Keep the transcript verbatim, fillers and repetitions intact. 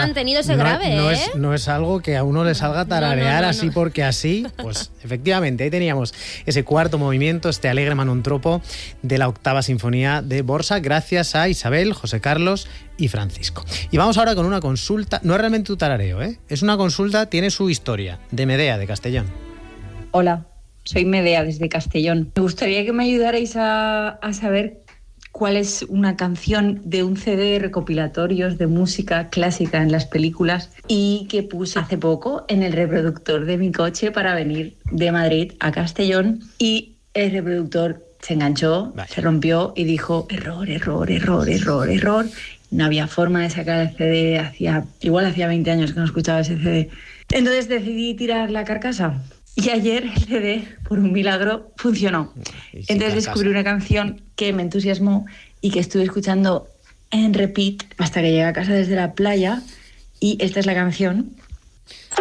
mantenido ese no, grave, no ¿eh? Es, no es algo que a uno le salga tararear no, no, no, así no. porque así. Pues efectivamente, ahí teníamos ese cuarto movimiento, este alegre manontropo de la octava sinfonía de Borsa, gracias a Isabel, José Carlos y Francisco. Y vamos ahora con una consulta, no es realmente un tarareo, ¿eh? Es una consulta, tiene su historia, de Medea, de Castellón. Hola, soy Medea desde Castellón. Me gustaría que me ayudarais a, a saber cuál es una canción de un C D de recopilatorios de música clásica en las películas y que puse hace poco en el reproductor de mi coche para venir de Madrid a Castellón, y el reproductor se enganchó, Vaya. se rompió y dijo error, error, error, error, error. No había forma de sacar el C D, hacía, igual hacía veinte años que no escuchaba ese C D. Entonces decidí tirar la carcasa. Y ayer el C D, por un milagro, funcionó. Entonces descubrí una canción que me entusiasmó y que estuve escuchando en repeat hasta que llegué a casa desde la playa. Y esta es la canción.